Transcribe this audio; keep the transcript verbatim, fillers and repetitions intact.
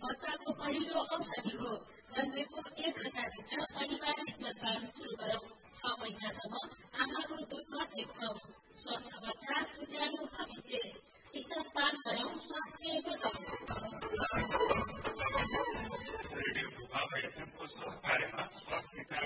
बच्चाको पहिलो औषधि हो। जन्मेको एक घण्टाभित्र अनिवार्य स्तनपान सुरु गरौँ। छ महिनासम्म